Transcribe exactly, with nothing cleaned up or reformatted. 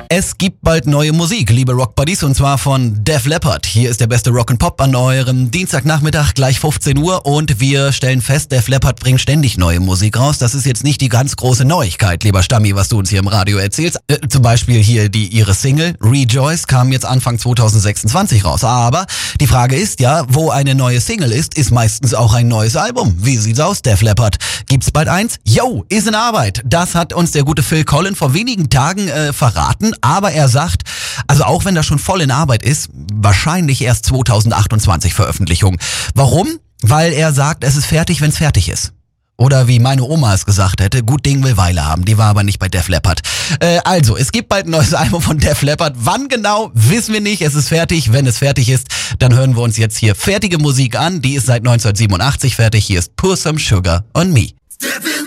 Es gibt bald neue Musik, liebe Rockbuddies, und zwar von Def Leppard. Hier ist der beste Rock'n'Pop an eurem Dienstagnachmittag, gleich fünfzehn Uhr, und wir stellen fest, Def Leppard bringt ständig neue Musik raus. Das ist jetzt nicht die ganz große Neuigkeit, lieber Stammi, was du uns hier im Radio erzählst. Äh, zum Beispiel hier die ihre Single Rejoice kam jetzt Anfang zweitausendsechsundzwanzig raus. Aber die Frage ist ja, wo eine neue Single ist, ist meistens auch ein neues Album. Wie sieht's aus, Def Leppard? Gibt's bald eins? Yo, ist in Arbeit. Das hat uns der gute Phil Collen vor wenigen Tagen äh, verraten. Aber er sagt, also auch wenn das schon voll in Arbeit ist, wahrscheinlich erst zweitausendachtundzwanzig Veröffentlichung. Warum? Weil er sagt, es ist fertig, wenn es fertig ist. Oder wie meine Oma es gesagt hätte, gut Ding will Weile haben. Die war aber nicht bei Def Leppard. Äh, also, es gibt bald ein neues Album von Def Leppard. Wann genau, wissen wir nicht. Es ist fertig. Wenn es fertig ist, dann hören wir uns jetzt hier fertige Musik an. Die ist seit neunzehnhundertsiebenundachtzig fertig. Hier ist Pour Some Sugar on Me.